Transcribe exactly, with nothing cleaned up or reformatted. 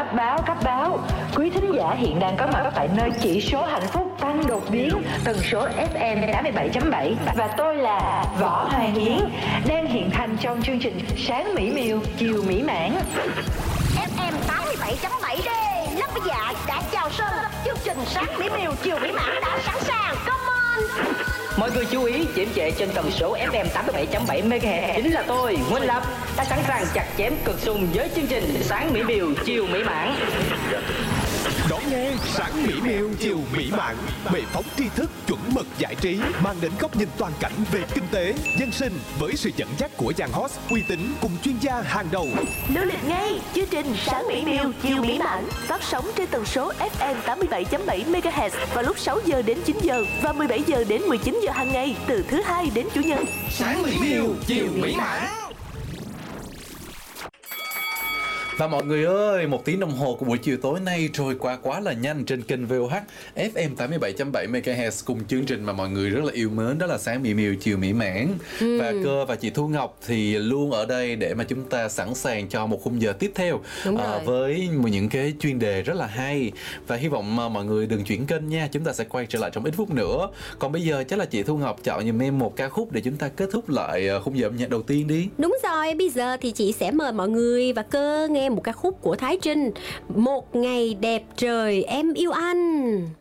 Cấp báo, cấp báo. Quý thính giả hiện đang có mặt tại nơi chỉ số hạnh phúc tăng đột biến, tần số ép em tám mươi bảy chấm bảy. Và tôi là Võ Hoàng Yến, đang hiện thành trong chương trình Sáng Mỹ Miều, Chiều Mỹ Mãn. ép em tám mươi bảy chấm bảy đây. Lớp dạ đã chào sân. Chương trình Sáng Mỹ Miều, Chiều Mỹ Mãn đã sẵn sàng. Come on. Mọi người chú ý, chiếm trệ trên tần số ép em tám mươi bảy chấm bảy mê ga héc chính là tôi, Nguyên Lập, đã sẵn sàng chặt chém cực sung với chương trình Sáng Mỹ Miều, Chiều Mỹ Mãn. Đón nghe Sáng Mỹ Miều, Chiều Mỹ Mãn, bệ phóng tri thức chuẩn mực giải trí, mang đến góc nhìn toàn cảnh về kinh tế, dân sinh với sự dẫn dắt của dàn host uy tín cùng chuyên gia hàng đầu. Lưu lịch ngay chương trình Sáng Mỹ Miều, Chiều Mỹ Mãn phát sóng trên tần số ép em tám mươi bảy chấm bảy mê ga héc vào lúc sáu giờ đến chín giờ và mười bảy giờ đến mười chín giờ hàng ngày từ thứ hai đến chủ nhật. Sáng Mỹ Miều, Chiều Mỹ Mãn. Và mọi người ơi, một tiếng đồng hồ của buổi chiều tối nay trôi qua quá là nhanh trên kênh vê o hát ép em tám mươi bảy chấm bảy mê ga héc cùng chương trình mà mọi người rất là yêu mến, đó là Sáng Mỹ Miều, Chiều Mỹ Mãn. Ừ. Và Cơ và chị Thu Ngọc thì luôn ở đây để mà chúng ta sẵn sàng cho một khung giờ tiếp theo à, với những cái chuyên đề rất là hay. Và hy vọng mà mọi người đừng chuyển kênh nha, chúng ta sẽ quay trở lại trong ít phút nữa. Còn bây giờ chắc là chị Thu Ngọc chọn giùm em một ca khúc để chúng ta kết thúc lại khung giờ âm nhạc đầu tiên đi. Đúng rồi, bây giờ thì chị sẽ mời mọi người và Cơ nghe một ca khúc của Thái Trinh, Một Ngày Đẹp Trời Em Yêu Anh.